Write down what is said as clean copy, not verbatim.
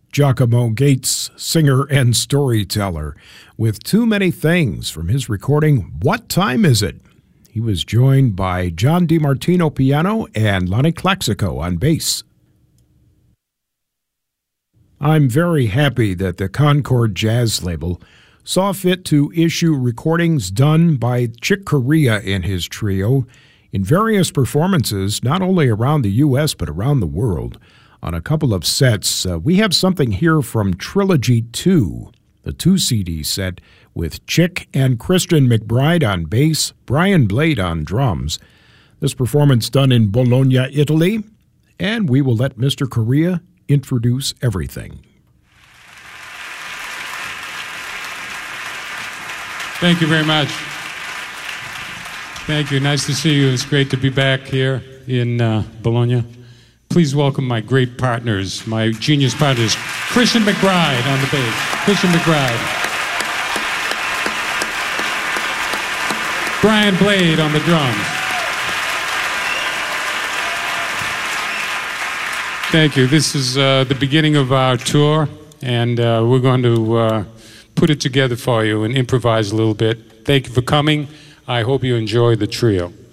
Giacomo Gates, singer and storyteller, with Too Many Things from his recording, What Time Is It? He was joined by John DiMartino piano and Lonnie Claxico on bass. I'm very happy that the Concord Jazz label saw fit to issue recordings done by Chick Corea and his trio in various performances, not only around the U.S. but around the world. On a couple of sets, we have something here from Trilogy 2, the 2-CD set with Chick and Christian McBride on bass, Brian Blade on drums. This performance done in Bologna, Italy, and we will let Mr. Corea introduce everything. Thank you very much. Thank you. Nice to see you. It's great to be back here in Bologna. Please welcome my great partners, my genius partners, Christian McBride on the bass. Christian McBride. Brian Blade on the drums. Thank you. This is the beginning of our tour, and we're going to put it together for you and improvise a little bit. Thank you for coming. I hope you enjoy the trio.